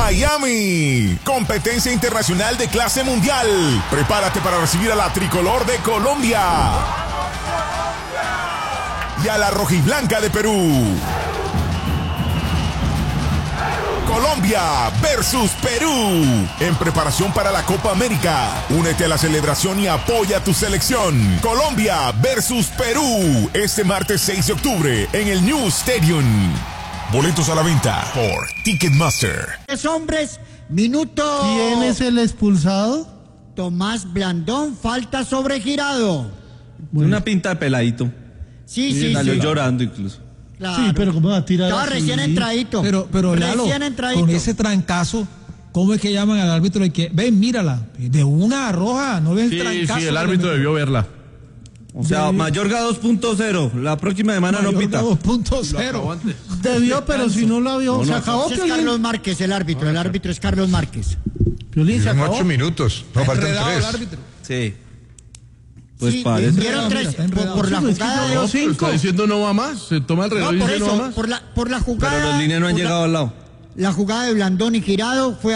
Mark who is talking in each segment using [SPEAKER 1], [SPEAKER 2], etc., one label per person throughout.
[SPEAKER 1] Miami, competencia internacional de clase mundial. Prepárate para recibir a la tricolor de Colombia y a la rojiblanca de Perú. Colombia versus Perú, en preparación para la Copa América. Únete a la celebración y apoya a tu selección. Colombia versus Perú, este martes 6 de octubre en el New Stadium. Boletos a la venta por Ticketmaster.
[SPEAKER 2] Hombres, minuto.
[SPEAKER 3] ¿Quién es el expulsado?
[SPEAKER 2] Tomás Blandón, falta sobre Girado.
[SPEAKER 4] Bueno. Una pinta de peladito.
[SPEAKER 2] Sí.
[SPEAKER 4] Salió llorando incluso.
[SPEAKER 2] Claro.
[SPEAKER 3] Sí, pero ¿cómo va a tirar?
[SPEAKER 2] Estaba
[SPEAKER 3] así?
[SPEAKER 2] recién entradito.
[SPEAKER 5] Pero Lalo, con ese trancazo, ¿cómo es que llaman al árbitro? Ven, mírala. De una roja, ¿no ves el trancazo?
[SPEAKER 6] Sí, el árbitro debió verla.
[SPEAKER 4] O sea, Mayorga 2.0. La próxima semana no pita.
[SPEAKER 5] 2.0.
[SPEAKER 3] Debió, pero si no la vio, se acabó.
[SPEAKER 2] Es Carlos Márquez, el árbitro. El árbitro es Carlos Márquez.
[SPEAKER 3] Piolín, se acabó.
[SPEAKER 7] 8 minutos. No, faltan 3.
[SPEAKER 4] Sí. Pues
[SPEAKER 2] Sí,
[SPEAKER 4] parece.
[SPEAKER 2] dieron 3 por la jugada de los 5.
[SPEAKER 6] Está diciendo no va más. Se toma el reloj
[SPEAKER 2] No,
[SPEAKER 6] y
[SPEAKER 2] por
[SPEAKER 6] dice no va
[SPEAKER 2] eso,
[SPEAKER 6] más.
[SPEAKER 2] por la jugada.
[SPEAKER 4] Pero los líneas no han llegado al lado.
[SPEAKER 2] La jugada de Blandón y Girado fue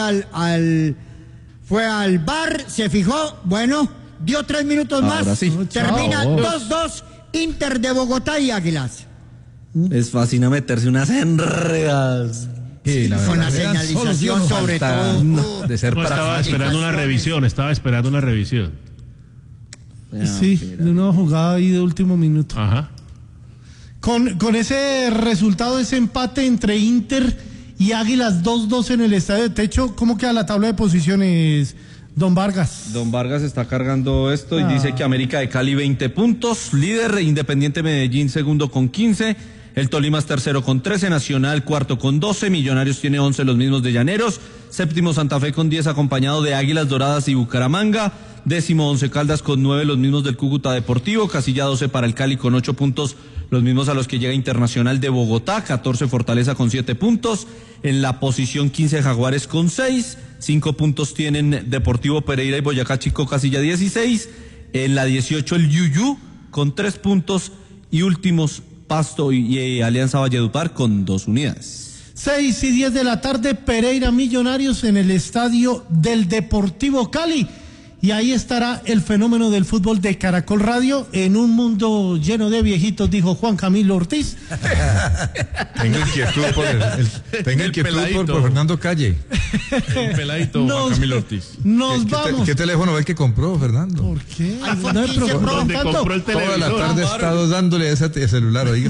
[SPEAKER 2] al VAR, se fijó, bueno, dio 3 minutos
[SPEAKER 4] Ahora
[SPEAKER 2] más.
[SPEAKER 4] sí.
[SPEAKER 2] Termina
[SPEAKER 6] Chao.
[SPEAKER 2] 2-2, Inter de Bogotá y Águilas.
[SPEAKER 4] Les fascina meterse unas enredas.
[SPEAKER 7] Sí, la
[SPEAKER 2] Con la
[SPEAKER 7] verdad.
[SPEAKER 2] señalización sobre todo.
[SPEAKER 7] De ser
[SPEAKER 8] No, estaba esperando una revisión.
[SPEAKER 3] Sí, de una jugada ahí de último minuto.
[SPEAKER 8] Ajá.
[SPEAKER 3] Con ese resultado, ese empate entre Inter y Águilas 2-2 en el Estadio de Techo, ¿cómo queda la tabla de posiciones, don Vargas?
[SPEAKER 4] Don Vargas está cargando esto y dice que América de Cali 20 puntos, líder, Independiente Medellín segundo con 15, el Tolima es tercero con 13, Nacional cuarto con 12, Millonarios tiene 11, los mismos de Llaneros, séptimo Santa Fe con 10 acompañado de Águilas Doradas y Bucaramanga, décimo Once Caldas con 9, los mismos del Cúcuta Deportivo, casilla 12 para el Cali con 8 puntos, los mismos a los que llega Internacional de Bogotá, 14 Fortaleza con 7 puntos, en la posición 15 Jaguares con 6, 5 puntos tienen Deportivo Pereira y Boyacá Chico, casilla 16, en la 18 el Yuyú con 3 puntos y últimos Pasto y Alianza Valledupar con 2 unidades.
[SPEAKER 3] 6 y 10 de la tarde, Pereira Millonarios en el estadio del Deportivo Cali. Y ahí estará el fenómeno del fútbol de Caracol Radio en un mundo lleno de viejitos, dijo Juan Camilo Ortiz.
[SPEAKER 7] Tengo inquietud por Fernando Calle.
[SPEAKER 6] El peladito Juan Camilo Ortiz.
[SPEAKER 3] Nos vamos.
[SPEAKER 7] ¿Qué teléfono ve que compró, Fernando?
[SPEAKER 3] ¿Por qué?
[SPEAKER 2] iPhone
[SPEAKER 3] No me
[SPEAKER 2] 15
[SPEAKER 3] preocupa
[SPEAKER 2] Pro.
[SPEAKER 3] tanto.
[SPEAKER 8] Compró el
[SPEAKER 7] Toda
[SPEAKER 8] televisor.
[SPEAKER 7] la tarde he estado dándole a ese celular, oiga.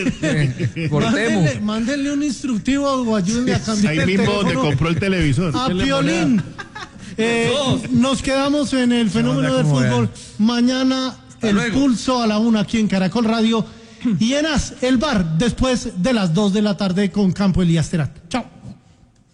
[SPEAKER 3] Mándenle un instructivo o ayúdenme a cambiar
[SPEAKER 8] Ahí
[SPEAKER 3] el
[SPEAKER 8] mismo donde
[SPEAKER 3] teléfono
[SPEAKER 8] compró el televisor.
[SPEAKER 3] a Piolín. Nos quedamos en el fenómeno del fútbol. Mañana el pulso a la 1 aquí en Caracol Radio. Y en el bar después de las 2 de la tarde con Campo Elías Terán. Chao.